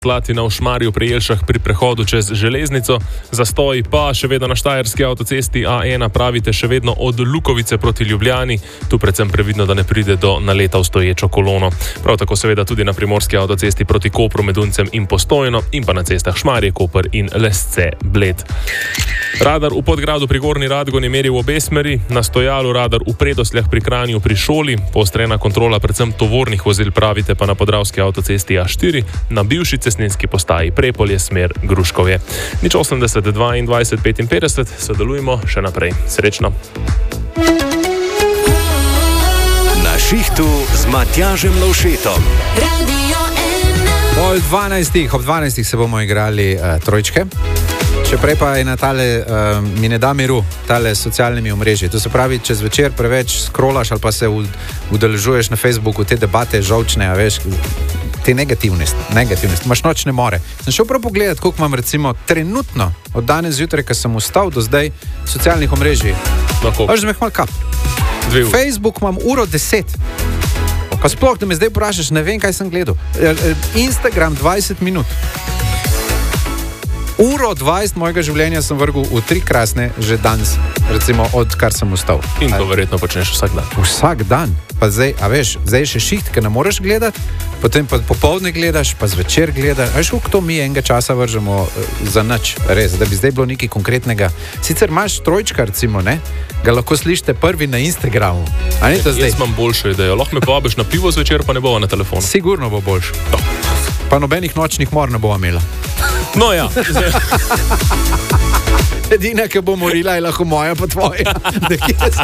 Slatina v Šmarju pri Jelšah pri prehodu čez železnico, zastoj pa še vedno na štajerski avtocesti A1, pravite še vedno od Lukovice proti Ljubljani, tu predvsem previdno, da ne pride do naleta v stoječo kolono. Prav tako seveda tudi na primorski avtocesti proti Kopru med Uncem in Postojno in pa na cestah Šmarje, Koper in Lesce, Bled. Radar v Podgradu pri Gornji Radgoni meri v obe smeri, na stojalu radar v Predosljah pri Kranju pri šoli, poostrena kontrola predvsem tovornih vozil, pravite pa na podravski avtocesti A4, na bivši cestninski postaji Prepolje, smer Gruškovje. 080 22 55, sodelujmo še naprej. Srečno. Na šihtu z Matjažem Lovšetom. Ob 12 se bomo igrali trojčke. Še prej pa je na tale, mi ne da miru, tale socialnimi omrežji. To se pravi, če zvečer preveč scrollaš ali pa se udeležuješ na Facebooku te debate žolčne, a veš, te negativnosti, imaš nočne more. Sem šel prav pogledat, koliko imam recimo trenutno, od danes zjutraj, ko sem vstal do zdaj, socialnih omrežij. Až da me hmal kap. Facebook imam 1:10. Pa sploh, da me zdaj vprašaš, ne vem, kaj sem gledal. Instagram 20 minut. 1:20 mojega življenja sem vrgel v 3 krasne že danes, recimo odkar sem vstal. In to verjetno počneš vsak dan. Vsak dan. Pa zdaj, a veš, zdaj še šiht, ki ne moreš gledati, potem pa popoldne gledaš, pa zvečer gledaš. Veš, koliko to mi enega časa vržemo za nič, res, da bi zdaj bilo nekaj konkretnega. Sicer imaš trojčka, recimo, ne? Ga lahko slišite prvi na Instagramu. A ni to zdaj? Jaz imam boljšo idejo. Lahko me povabiš na pivo zvečer, pa ne bova na telefonu. Sigurno bo boljš. No. Pa nobenih nočnih mor ne bova imela. No ja. Edina, ki bo morila, je lahko moja pa tvoja.